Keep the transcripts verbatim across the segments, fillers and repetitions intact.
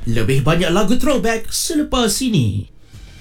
Lebih banyak lagu throwback selepas ini.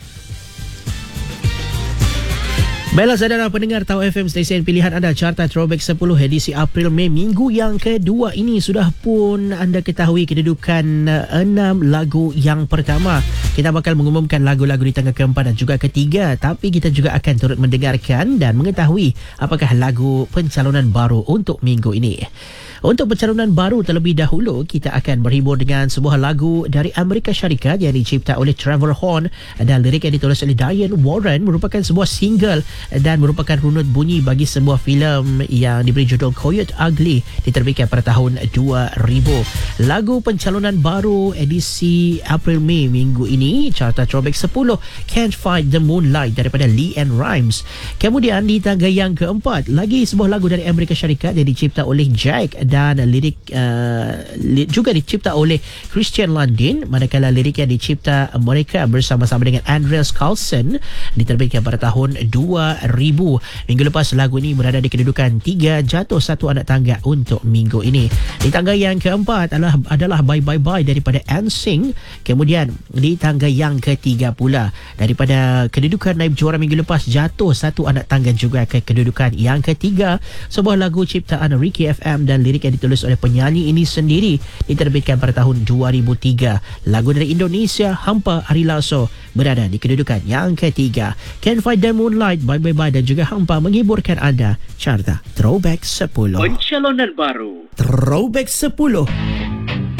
Baiklah saudara pendengar Tau F M, stesen pilihan anda, Carta Throwback sepuluh edisi April Mei minggu yang kedua ini. Sudah pun anda ketahui kedudukan enam lagu yang pertama. Kita bakal mengumumkan lagu-lagu di tangga keempat dan juga ketiga, tapi kita juga akan turut mendengarkan dan mengetahui apakah lagu pencalonan baru untuk minggu ini. Untuk pencalonan baru terlebih dahulu, kita akan berhibur dengan sebuah lagu dari Amerika Syarikat yang dicipta oleh Trevor Horn dan lirik yang ditulis oleh Diane Warren, merupakan sebuah single dan merupakan runut bunyi bagi sebuah filem yang diberi judul Coyote Ugly, diterbitkan pada tahun dua ribu. Lagu pencalonan baru edisi April Mei minggu ini, Carta Throwback sepuluh, Can't Fight the Moonlight daripada LeAnn Rimes. Kemudian di tangga yang keempat, lagi sebuah lagu dari Amerika Syarikat yang dicipta oleh Jack dan lirik uh, li, juga dicipta oleh Christian Lundin, manakala lirik yang dicipta mereka bersama-sama dengan Andreas Carlson, diterbitkan pada tahun dua ribu. Minggu lepas lagu ini berada di kedudukan tiga, jatuh satu anak tangga untuk minggu ini. Di tangga yang keempat adalah, adalah Bye Bye Bye daripada N Sync. Kemudian di tangga yang ketiga pula, daripada kedudukan naib juara minggu lepas, jatuh satu anak tangga juga ke kedudukan yang ketiga, sebuah lagu ciptaan Ricky F M dan lirik yang ditulis oleh penyanyi ini sendiri, diterbitkan pada tahun dua ribu tiga. Lagu dari Indonesia, Hampa Ari Lasso, berada di kedudukan yang ketiga. Can't Fight the Moonlight, Bye Bye Bye dan juga Hampa menghiburkan anda. Carta Throwback sepuluh. Pencalonan baru Throwback sepuluh.